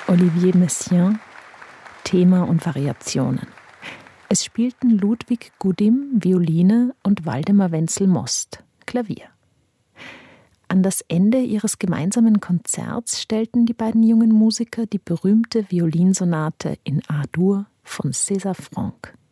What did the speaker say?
Olivier Messiaen, Thema und Variationen. Es spielten Ludwig Gudim, Violine, und Waldemar Wenzel-Most, Klavier. An das Ende ihres gemeinsamen Konzerts stellten die beiden jungen Musiker die berühmte Violinsonate in A-Dur von César Franck.